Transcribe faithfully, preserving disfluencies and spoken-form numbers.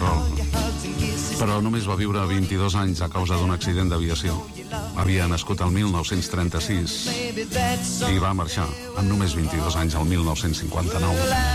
and roll. Però només va viure vint-i-dos anys a causa d'un accident d'aviació. Havia nascut el mil nou-cents trenta-sis i va marxar amb només vint-i-dos anys al mil nou-cents cinquanta-nou.